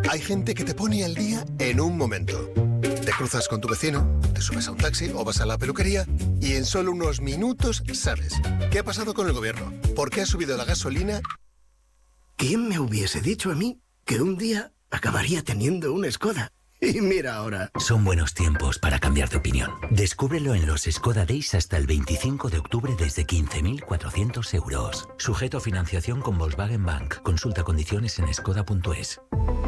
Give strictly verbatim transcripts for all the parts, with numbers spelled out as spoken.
Hay gente que te pone al día en un momento. Te cruzas con tu vecino, te subes a un taxi o vas a la peluquería y en solo unos minutos sabes qué ha pasado con el gobierno, por qué ha subido la gasolina. ¿Quién me hubiese dicho a mí que un día acabaría teniendo una Skoda? Y mira ahora. Son buenos tiempos para cambiar de opinión. Descúbrelo en los Skoda Days hasta el veinticinco de octubre desde quince mil cuatrocientos euros. Sujeto a financiación con Volkswagen Bank. Consulta condiciones en skoda punto es.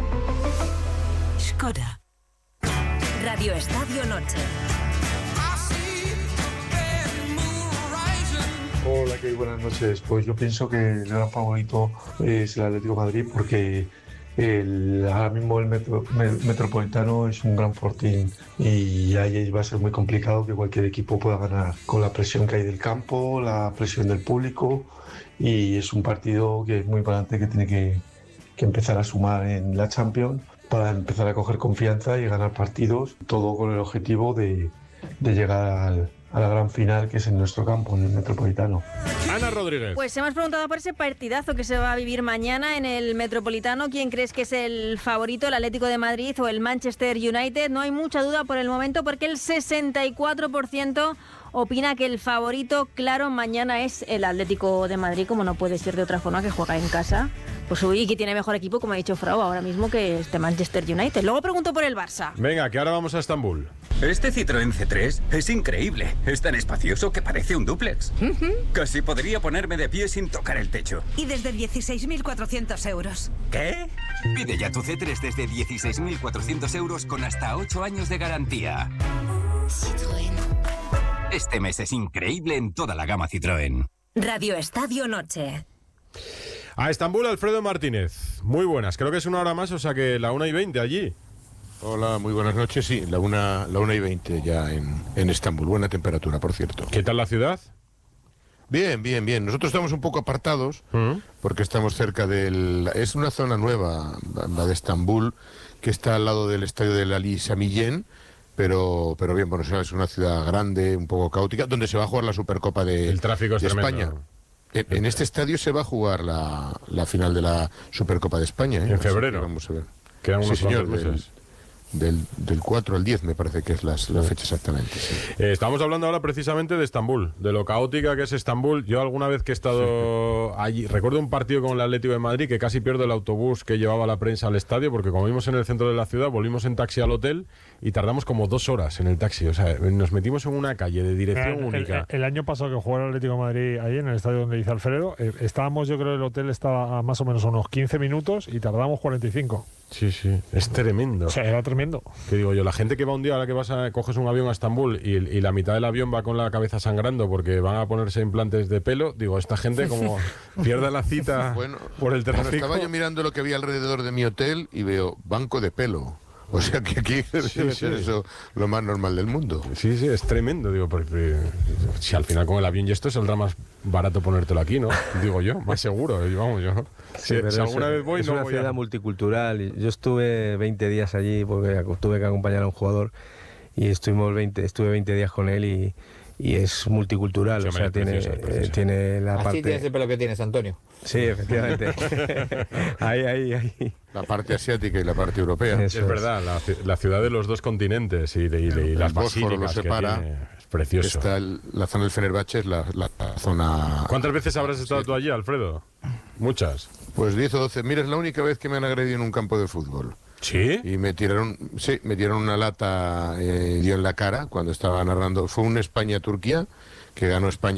Skoda. Radio Estadio Noche. Hola, ¿qué hay? Buenas noches. Pues yo pienso que el gran favorito es el Atlético de Madrid porque el, ahora mismo el metro, el Metropolitano es un gran fortín y ahí va a ser muy complicado que cualquier equipo pueda ganar con la presión que hay del campo, la presión del público, y es un partido que es muy importante, que tiene que, que empezar a sumar en la Champions para empezar a coger confianza y ganar partidos, todo con el objetivo de, de llegar al, a la gran final, que es en nuestro campo, en el Metropolitano. Ana Rodríguez. Pues hemos preguntado por ese partidazo que se va a vivir mañana en el Metropolitano. ¿Quién crees que es el favorito, el Atlético de Madrid o el Manchester United? No hay mucha duda por el momento, porque el sesenta y cuatro por ciento opina que el favorito claro mañana es el Atlético de Madrid, como no puede ser de otra forma, que juega en casa. Pues y que tiene mejor equipo, como ha dicho Frau ahora mismo, que este Manchester United. Luego pregunto por el Barça. Venga, que ahora vamos a Estambul. Este Citroën C tres es increíble. Es tan espacioso que parece un dúplex. Uh-huh. Casi podría ponerme de pie sin tocar el techo. Y desde dieciséis mil cuatrocientos euros. ¿Qué? Pide ya tu C tres desde dieciséis mil cuatrocientos euros con hasta ocho años de garantía. Citroën. Este mes es increíble en toda la gama Citroën. Radio Estadio Noche. A Estambul, Alfredo Martínez. Muy buenas, creo que es una hora más, o sea que la una y veinte allí. Hola, muy buenas noches, sí, la una, la una y veinte ya en, en Estambul. Buena temperatura, por cierto. ¿Qué tal la ciudad? Bien, bien, bien. Nosotros estamos un poco apartados, ¿Mm? porque estamos cerca del... Es una zona nueva, la de Estambul, que está al lado del estadio del Ali Sami Yen, pero, pero bien, bueno, es una ciudad grande, un poco caótica, donde se va a jugar la Supercopa de, El tráfico es de tremendo. España. En, en este estadio se va a jugar la, la final de la Supercopa de España. ¿eh? En febrero. Vamos a ver. Quedan unos sí, señor, meses. Del, del cuatro al diez me parece que es las, la fecha exactamente. Sí. Eh, estamos hablando ahora precisamente de Estambul, de lo caótica que es Estambul. Yo alguna vez que he estado sí. allí, recuerdo un partido con el Atlético de Madrid que casi pierdo el autobús que llevaba la prensa al estadio, porque como vimos en el centro de la ciudad, volvimos en taxi al hotel y tardamos como dos horas en el taxi. O sea, nos metimos en una calle de dirección el, única. El, el año pasado que jugó el Atlético de Madrid ahí en el estadio donde dice Alfredo, eh, estábamos, yo creo, el hotel estaba a más o menos unos quince minutos y tardamos cuarenta y cinco. Sí, sí, es tremendo. O sea, era tremendo. Que digo yo, la gente que va un día, ahora que vas a, coges un avión a Estambul y, y la mitad del avión va con la cabeza sangrando porque van a ponerse implantes de pelo, digo, esta gente como pierde la cita bueno, por el tráfico. Bueno, estaba yo mirando lo que había alrededor de mi hotel y veo banco de pelo. O sea que aquí sí, debe ser sí. eso lo más normal del mundo. Sí, sí, es tremendo, digo, porque si al final con el avión y esto saldrá más barato ponértelo aquí, ¿no? Digo yo, más seguro, vamos yo. Sí, si, si alguna es, vez voy, es no una voy ciudad a... multicultural. Yo estuve veinte días allí porque tuve que acompañar a un jugador y estuvimos veinte, estuve veinte días con él y, y es multicultural, sí, o sea, es tiene, preciosa, preciosa. Eh, tiene la Así parte... tienes el pelo que tienes, Antonio. Sí, efectivamente. ahí, ahí, ahí. La parte asiática y la parte europea. Eso es verdad, la, la ciudad de los dos continentes y, de, y, de, y las basílicas lo separa, que tiene, es precioso. Está el, la zona del Fenerbahce, es la, la, la zona... ¿Cuántas veces habrás estado sí. tú allí, Alfredo? Muchas. Pues diez o doce. Mira, es la única vez que me han agredido en un campo de fútbol. ¿Sí? Y me tiraron, sí, me tiraron una lata eh, yo en la cara cuando estaba narrando. Fue un España-Turquía que ganó España